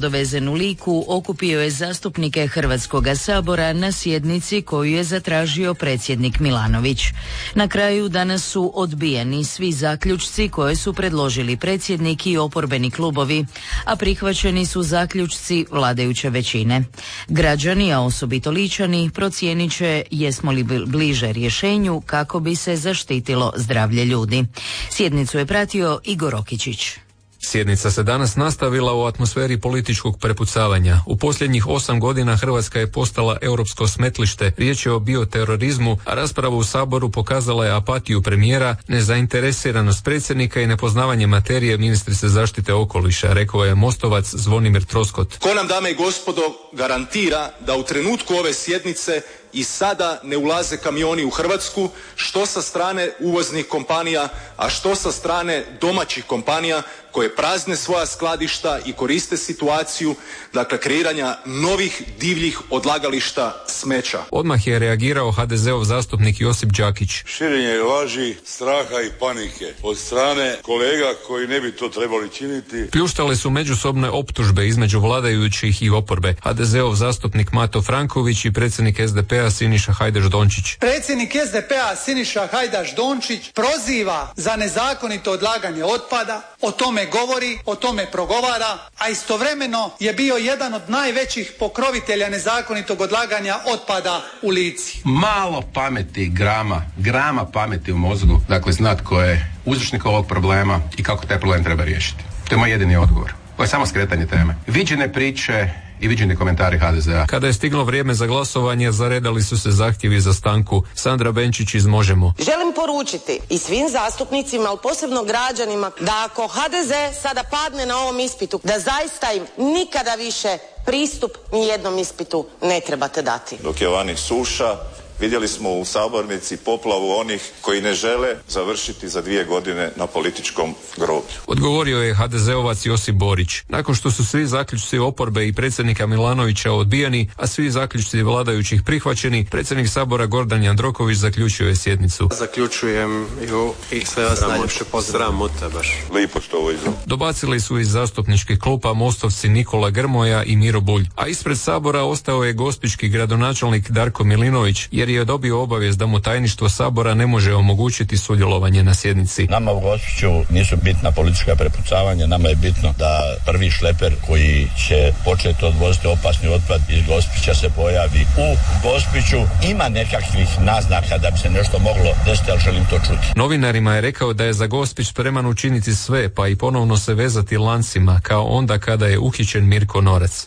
dovezen u Liku, okupio je zastupnike Hrvatskoga sabora na sjednici koju je zatražio predsjednik Milanović. Na kraju danas su odbijeni svi zaključci koje su predložili predsjednik i oporbeni klubovi, a prihvaćeni su zaključci vladajuće većine. Građani, a osobito Ličani, procijenit će jesmo li bliže rješenju kako bi se zaštitilo zdravlje ljudi. Sjednicu je pratio Igor Rokičić. Sjednica se danas nastavila u atmosferi političkog prepucavanja. U posljednjih 8 godina Hrvatska je postala europsko smetlište. Riječ je o bioterorizmu, a rasprava u Saboru pokazala je apatiju premijera, nezainteresiranost predsjednika i nepoznavanje materije ministrice zaštite okoliša, rekao je Mostovac Zvonimir Troskot. Ko nam, dame i gospodo, garantira da u trenutku ove sjednice i sada ne ulaze kamioni u Hrvatsku, što sa strane uvoznih kompanija, a što sa strane domaćih kompanija koje prazne svoja skladišta i koriste situaciju, dakle, kreiranja novih divljih odlagališta smeća. Odmah je reagirao HDZ-ov zastupnik Josip Đakić. Širenje laži, straha i panike od strane kolega koji ne bi to trebali činiti. Pljuštale su međusobne optužbe između vladajućih i oporbe. HDZ-ov zastupnik Mato Franković i predsjednik SDP-a Siniša Hajdaš Dončić. Predsjednik SDP-a Siniša Hajdaš Dončić proziva za nezakonito odlaganje otpada, o tome govori, o tome progovara, a istovremeno je bio jedan od najvećih pokrovitelja nezakonitog odlaganja otpada u Lici. Malo pameti, grama pameti u mozgu, dakle znat ko je uzročnik ovog problema i kako taj problem treba riješiti. To je moj jedini odgovor. Ovo je samo skretanje teme. Viđene priče i viđeni komentari HDZ-a. Kada je stiglo vrijeme za glasovanje, zaredali su se zahtjevi za stanku. Sandra Benčić iz Možemo. Želim poručiti i svim zastupnicima, ali posebno građanima, da ako HDZ sada padne na ovom ispitu, da zaista im nikada više pristup ni jednom ispitu ne trebate dati. Dok je vani suša, vidjeli smo u sabornici poplavu onih koji ne žele završiti za 2 godine na političkom groblju. Odgovorio je HDZ-ovac Josip Borić. Nakon što su svi zaključci oporbe i predsjednika Milanovića odbijeni, a svi zaključci vladajućih prihvaćeni, predsjednik Sabora Gordan Jandroković zaključio je sjednicu. Zaključujem i sve vas najljepše pozdravljam. Sramota baš. Lijepo što ovo izgleda. Dobacili su iz zastupničkih klupa Mostovci Nikola Grmoja i Miro Bulj. A ispred Sabora ostao je gospićki gradonačelnik Darko Milinović, jer je dobio obavijest da mu tajništvo Sabora ne može omogućiti sudjelovanje na sjednici. Nama u Gospiću nisu bitna politička prepucavanja, nama je bitno da prvi šleper koji će početi odvoziti opasni otpad iz Gospića se pojavi u Gospiću. Ima nekakvih naznaka da bi se nešto moglo desiti, ali želim to čuti. Novinarima je rekao da je za Gospić spreman učiniti sve, pa i ponovno se vezati lancima, kao onda kada je uhićen Mirko Norac.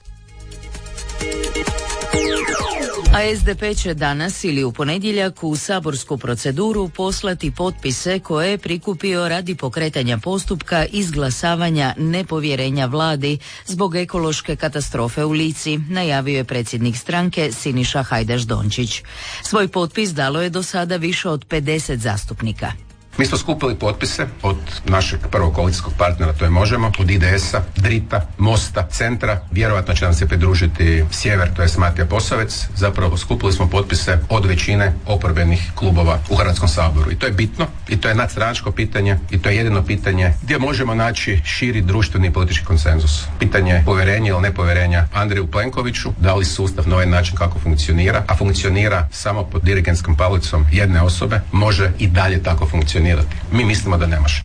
A SDP će danas ili u ponedjeljak u saborsku proceduru poslati potpise koje je prikupio radi pokretanja postupka izglasavanja nepovjerenja vladi zbog ekološke katastrofe u Lici, najavio je predsjednik stranke Siniša Hajdaš Dončić. Svoj potpis dalo je do sada više od 50 zastupnika. Mi smo skupili potpise od našeg prvog koalicijskog partnera, to je Možemo, od IDS-a, Drita, Mosta, Centra, vjerojatno će nam se pridružiti Sjever, to je Matija Posavec. Zapravo skupili smo potpise od većine oporbenih klubova u Hrvatskom saboru. I to je bitno, i to je nadstranačko pitanje, i to je jedino pitanje gdje možemo naći širi društveni i politički konsenzus. Pitanje povjerenja ili nepovjerenja Andreju Plenkoviću, da li sustav na ovaj način kako funkcionira, a funkcionira samo pod dirigentskom palicom jedne osobe, može i dalje tako funkcionirati. Mi mislimo da ne može.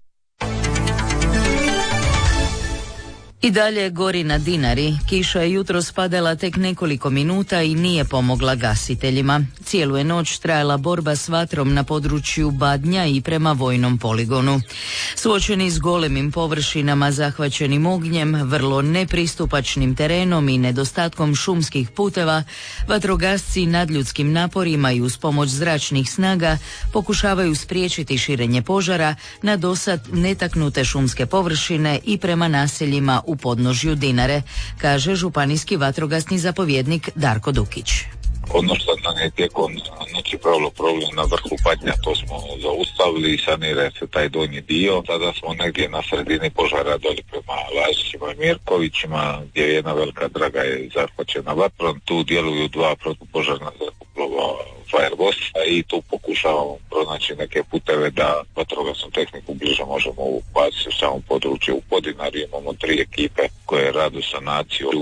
I dalje gori na Dinari. Kiša je jutros padala tek nekoliko minuta i nije pomogla gasiteljima. Cijelu je noć trajala borba s vatrom na području Badnja i prema vojnom poligonu. Suočeni s golemim površinama zahvaćenim ognjem, vrlo nepristupačnim terenom i nedostatkom šumskih puteva, vatrogasci nadljudskim naporima i uz pomoć zračnih snaga pokušavaju spriječiti širenje požara na dosad netaknute šumske površine i prema naseljima u podnožju Dinare, kaže županijski vatrogasni zapovjednik Darko Dukić. Ono što nam je tijekom noći pravilo problem na vrhu Badnja, to smo zaustavili i sanira se taj donji dio. Sada smo negdje na sredini požara dolje prema Lažićima i Mirkovićima, gdje je jedna velika draga je zahvaćena vatrom. Tu djeluju 2 protupožarna zrakoplova Firebos i tu pokušavamo pronaći neke puteve da vatrogasnu tehniku bliže možemo ubaciti u samom području. U Podinari imamo 3 ekipe koje rade sanaciju.